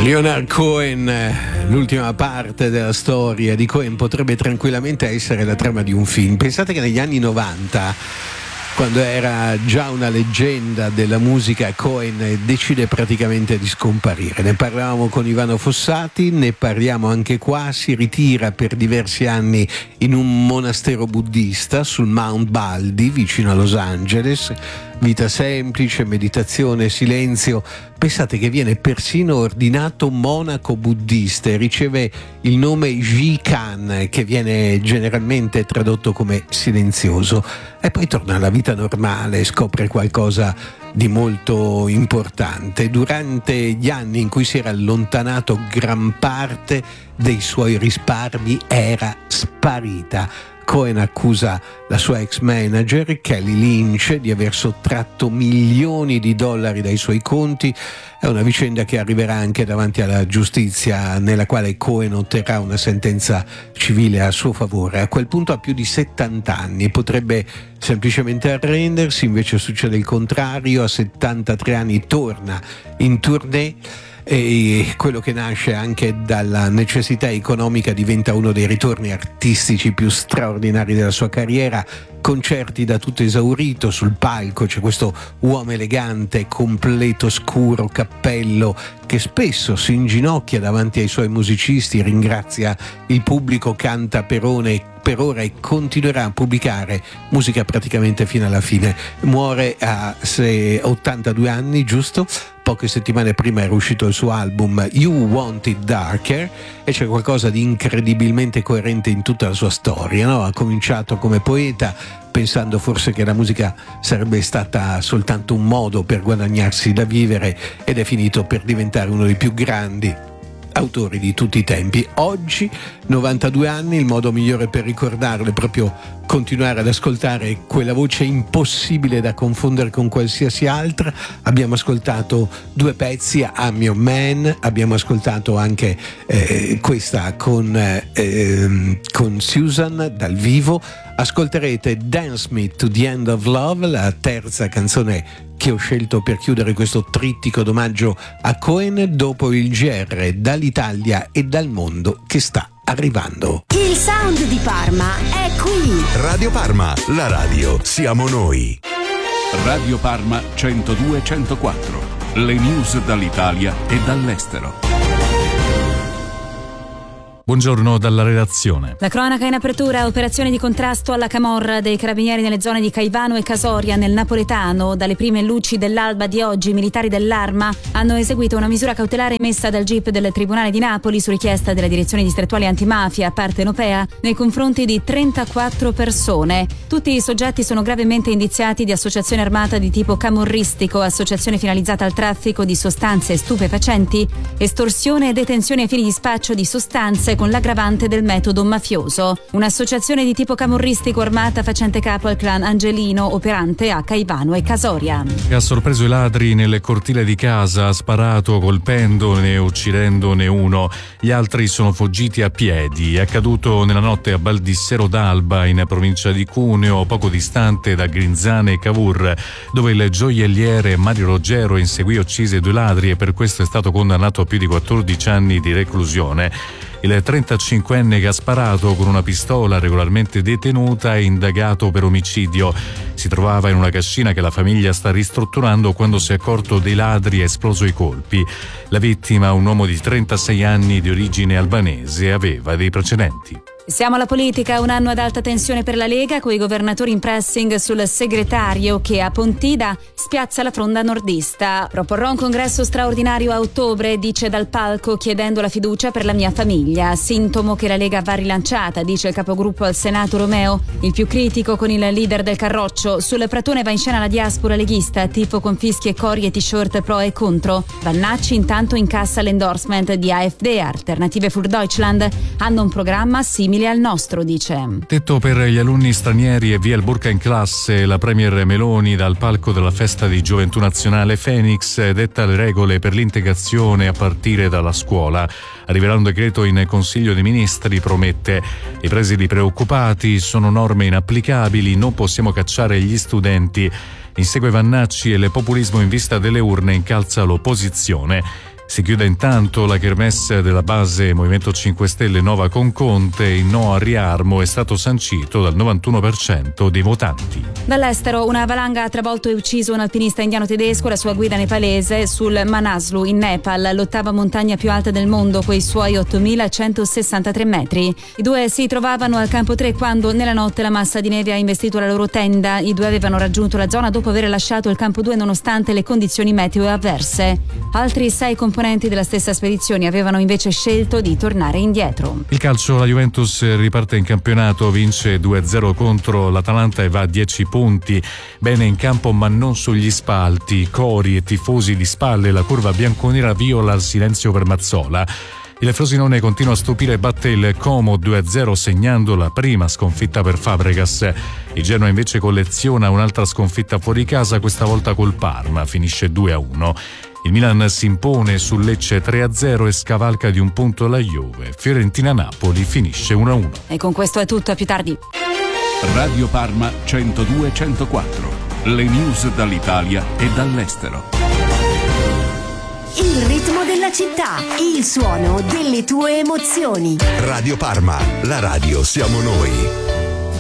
Leonard Cohen, l'ultima parte della storia di Cohen potrebbe tranquillamente essere la trama di un film. Pensate che negli anni 90, quando era già una leggenda della musica, Cohen decide praticamente di scomparire. Ne parlavamo con Ivano Fossati, ne parliamo anche qua. Si ritira per diversi anni in un monastero buddista sul Mount Baldy vicino a Los Angeles. Vita semplice, meditazione, silenzio. Pensate che viene persino ordinato monaco buddista e riceve il nome Ji Kan, che viene generalmente tradotto come silenzioso, e poi torna alla vita normale, scopre qualcosa di molto importante. Durante gli anni in cui si era allontanato, gran parte dei suoi risparmi era sparita. Cohen accusa la sua ex manager Kelly Lynch di aver sottratto milioni di dollari dai suoi conti. È una vicenda che arriverà anche davanti alla giustizia, nella quale Cohen otterrà una sentenza civile a suo favore. A quel punto ha più di 70 anni, potrebbe semplicemente arrendersi, invece succede il contrario. A 73 anni torna in tournée, e quello che nasce anche dalla necessità economica diventa uno dei ritorni artistici più straordinari della sua carriera. Concerti da tutto esaurito, sul palco c'è questo uomo elegante, completo, scuro, cappello, che spesso si inginocchia davanti ai suoi musicisti, ringrazia il pubblico, canta per ora e continuerà a pubblicare musica praticamente fino alla fine. Muore a 82 anni, giusto? Poche settimane prima era uscito il suo album You Want It Darker, e c'è qualcosa di incredibilmente coerente in tutta la sua storia, no? Ha cominciato come poeta, pensando forse che la musica sarebbe stata soltanto un modo per guadagnarsi da vivere, ed è finito per diventare uno dei più grandi autori di tutti i tempi. Oggi, 92 anni, il modo migliore per ricordarlo è proprio continuare ad ascoltare quella voce impossibile da confondere con qualsiasi altra. Abbiamo ascoltato due pezzi, I'm Your Man, abbiamo ascoltato anche questa con Susan dal vivo. Ascolterete Dance Me to the End of Love, la terza canzone che ho scelto per chiudere questo trittico d'omaggio a Cohen, dopo il GR dall'Italia e dal mondo che sta arrivando. Il sound di Parma è qui. Radio Parma, la radio siamo noi. Radio Parma 102-104, le news dall'Italia e dall'estero. Buongiorno dalla redazione. La cronaca in apertura: operazione di contrasto alla camorra dei carabinieri nelle zone di Caivano e Casoria nel napoletano. Dalle prime luci dell'alba di oggi i militari dell'Arma hanno eseguito una misura cautelare emessa dal GIP del Tribunale di Napoli su richiesta della Direzione Distrettuale Antimafia partenopea nei confronti di 34 persone. Tutti i soggetti sono gravemente indiziati di associazione armata di tipo camorristico, associazione finalizzata al traffico di sostanze stupefacenti, estorsione e detenzione ai fini di spaccio di sostanze con l'aggravante del metodo mafioso. Un'associazione di tipo camorristico armata facente capo al clan Angelino, operante a Caivano e Casoria. Ha sorpreso i ladri nel cortile di casa, ha sparato colpendone e uccidendone uno. Gli altri sono fuggiti a piedi. È accaduto nella notte a Baldissero d'Alba, in provincia di Cuneo, poco distante da Grinzane e Cavour, dove il gioielliere Mario Roggero inseguì e uccise due ladri e per questo è stato condannato a più di 14 anni di reclusione. Il 35enne che ha sparato con una pistola, regolarmente detenuta, è indagato per omicidio. Si trovava in una cascina che la famiglia sta ristrutturando quando si è accorto dei ladri e ha esploso i colpi. La vittima, un uomo di 36 anni di origine albanese, aveva dei precedenti. Siamo alla politica. Un anno ad alta tensione per la Lega, coi governatori in pressing sul segretario che a Pontida spiazza la fronda nordista. Proporrò un congresso straordinario a ottobre, dice dal palco, chiedendo la fiducia per la mia famiglia. Sintomo che la Lega va rilanciata, dice il capogruppo al Senato Romeo, il più critico con il leader del Carroccio. Sul pratone va in scena la diaspora leghista, tipo con fischi e cori e t-shirt pro e contro. Vannacci intanto incassa l'endorsement di AfD. Alternative für Deutschland hanno un programma simile al nostro, dice. Tetto per gli alunni stranieri e via il burka in classe. La premier Meloni dal palco della festa di Gioventù Nazionale Phoenix detta le regole per l'integrazione a partire dalla scuola. Arriverà un decreto in Consiglio dei Ministri, promette. I presidi preoccupati, sono norme inapplicabili, non possiamo cacciare gli studenti. Insegue Vannacci e il populismo in vista delle urne incalza l'opposizione. Si chiude intanto la kermesse della base Movimento 5 Stelle Nova con Conte. Il no al riarmo è stato sancito dal 91% dei votanti. Dall'estero, una valanga ha travolto e ucciso un alpinista indiano tedesco, la sua guida nepalese, sul Manaslu in Nepal, l'ottava montagna più alta del mondo, coi suoi 8.163 metri. I due si trovavano al campo 3 quando nella notte la massa di neve ha investito la loro tenda. I due avevano raggiunto la zona dopo aver lasciato il campo 2 nonostante le condizioni meteo avverse. Altri 6 componenti della stessa spedizione avevano invece scelto di tornare indietro. Il calcio, la Juventus riparte in campionato, vince 2-0 contro l'Atalanta e va a 10 punti. Bene in campo ma non sugli spalti, cori e tifosi di spalle, la curva bianconera viola il silenzio per Mazzola. Il Frosinone continua a stupire e batte il Como 2-0 segnando la prima sconfitta per Fabregas. Il Genoa invece colleziona un'altra sconfitta fuori casa, questa volta col Parma, finisce 2-1. Il Milan si impone sul Lecce 3-0 e scavalca di un punto la Juve. Fiorentina-Napoli finisce 1-1. E con questo è tutto, a più tardi. Radio Parma 102-104. Le news dall'Italia e dall'estero. Il ritmo della città, il suono delle tue emozioni. Radio Parma, la radio siamo noi.